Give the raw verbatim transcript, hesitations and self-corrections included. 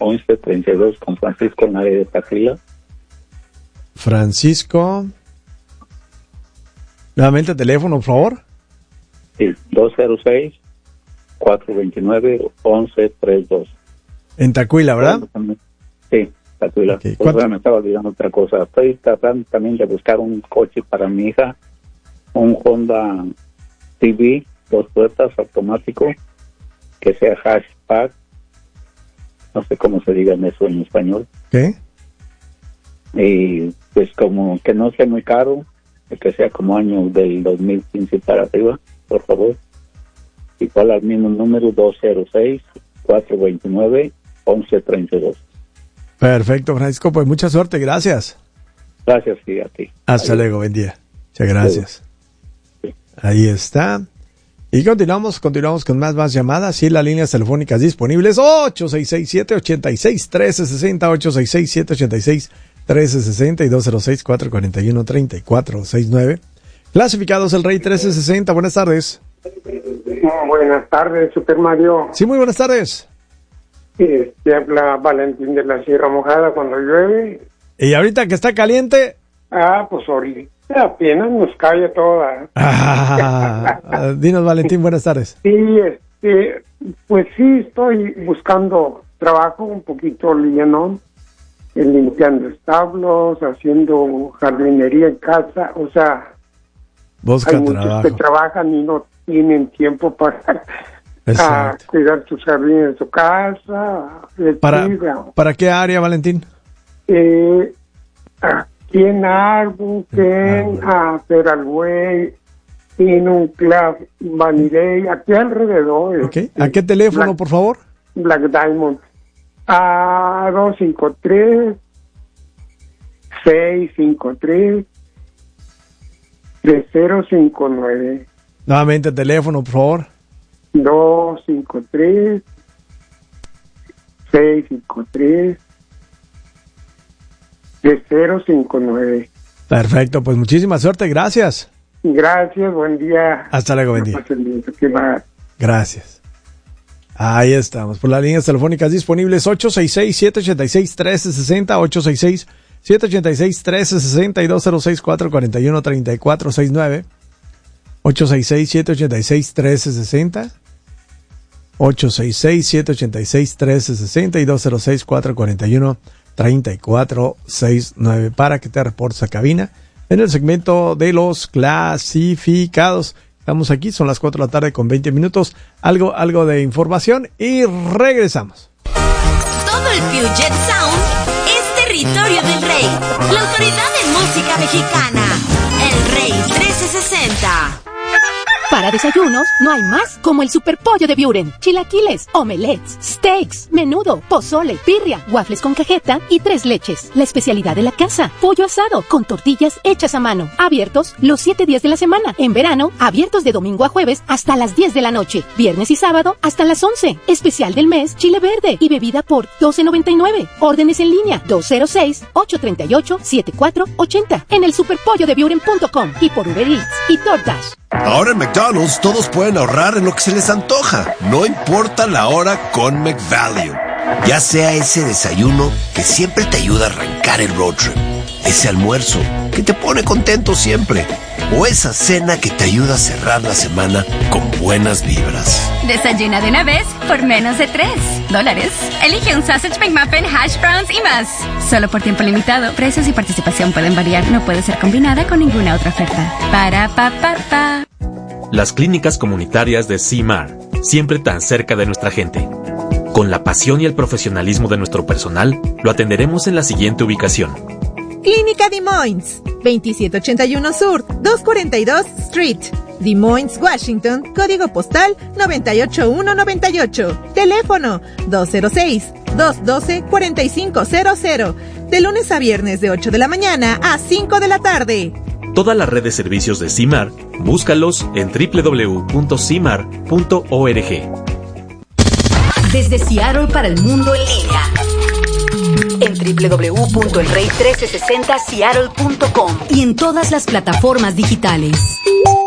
once treinta y dos con Francisco en área de Tacuila. Francisco. Nuevamente teléfono, por favor. Sí, dos cero seis, cuatro dos nueve, once treinta y dos. En Tacuila, ¿verdad? Sí, Tacuila. Okay. Pues, bueno, me estaba olvidando otra cosa. Estoy tratando también de buscar un coche para mi hija, un Honda C V, dos puertas, automático, que sea hatchback. No sé cómo se diga en eso en español. ¿Qué? Y pues como que no sea muy caro, que sea como año del dos mil quince para arriba, por favor. Igual al mismo número, dos cero seis, cuatro dos nueve, once treinta y dos. Perfecto, Francisco, pues mucha suerte, gracias. Gracias, sí, a ti. Hasta Adiós. Luego, buen día. Muchas gracias. Sí. Ahí está. Y continuamos, continuamos con más, más llamadas y las líneas telefónicas disponibles. ocho seis seis, siete ocho seis, uno tres seis cero, ocho seis seis, siete ocho seis, uno tres seis cero y dos cero seis, cuatro cuatro uno, tres cuatro seis nueve. Clasificados El Rey trece sesenta, buenas tardes. Buenas tardes, Super Mario. Sí, muy buenas tardes. Este, habla Valentín de la Sierra Mojada cuando llueve. ¿Y ahorita que está caliente? Ah, pues ahorita apenas nos cae toda. Ah, dinos, Valentín, buenas tardes. Sí, este, pues sí, estoy buscando trabajo un poquito livianón, limpiando establos, haciendo jardinería en casa, o sea, Busca hay muchos trabajo. que trabajan y no tienen tiempo para a cuidar sus jardines de su casa. ¿Para, ¿Para qué área, Valentín? Eh, aquí en Arbuquerque, a Peralway, en un club Vanilley, aquí alrededor. Okay. ¿A qué teléfono, Black, por favor? Black Diamond. A dos cinco tres, seis cinco tres, tres cero cinco nueve. Nuevamente teléfono, por favor. dos cinco tres, seis cinco tres, tres cero cinco nueve. Perfecto, pues muchísima suerte, gracias. Gracias, buen día. Hasta luego, buen día. ¿Qué más? Gracias. Ahí estamos, por las líneas telefónicas disponibles ocho seis seis, siete ocho seis, uno tres seis cero, ocho seis seis, siete ocho seis, uno tres seis cero y dos cero seis, cuatro cuatro uno, tres cuatro seis nueve. ocho seis seis, siete ocho seis, uno tres seis cero, ocho seis seis, siete ocho seis, uno tres seis cero y dos cero seis, cuatro cuatro uno, tres cuatro seis nueve para que te reportes a cabina en el segmento de los clasificados. Estamos aquí, son las cuatro de la tarde con veinte minutos, algo, algo de información y regresamos. Todo el Puget Sound es territorio del Rey, la autoridad en música mexicana, el Rey trece sesenta. Para desayunos, no hay más como el super pollo de Buren. Chilaquiles, omelets, steaks, menudo, pozole, birria, waffles con cajeta y tres leches. La especialidad de la casa, pollo asado con tortillas hechas a mano. Abiertos los siete días de la semana. En verano, abiertos de domingo a jueves hasta las diez de la noche. Viernes y sábado hasta las once. Especial del mes, chile verde y bebida por doce noventa y nueve. Órdenes en línea dos cero seis, ocho tres ocho, siete cuatro ocho cero en el superpollo de buren punto com y por Uber Eats y DoorDash. Ahora en McDonald's todos pueden ahorrar en lo que se les antoja, no importa la hora con McValue. Ya sea ese desayuno que siempre te ayuda a arrancar el road trip, ese almuerzo que te pone contento siempre, o esa cena que te ayuda a cerrar la semana con buenas vibras. Desayuna de una vez por menos de tres dólares. Elige un Sausage McMuffin, hash browns y más. Solo por tiempo limitado. Precios y participación pueden variar. No puede ser combinada con ninguna otra oferta. Para pa pa pa. Las clínicas comunitarias de C M A R, siempre tan cerca de nuestra gente. Con la pasión y el profesionalismo de nuestro personal, lo atenderemos en la siguiente ubicación. Clínica Des Moines, veintisiete ochenta y uno Sur, doscientos cuarenta y dos Street, Des Moines, Washington, código postal noventa y ocho mil ciento noventa y ocho. Teléfono dos cero seis, dos uno dos, cuatro cinco cero cero. De lunes a viernes de ocho de la mañana a cinco de la tarde. Toda la red de servicios de C M A R, búscalos en doble u doble u doble u punto c m a r punto org. Desde Seattle para el mundo en línea. En doble u doble u doble u punto el rey trece sesenta seattle punto com y en todas las plataformas digitales.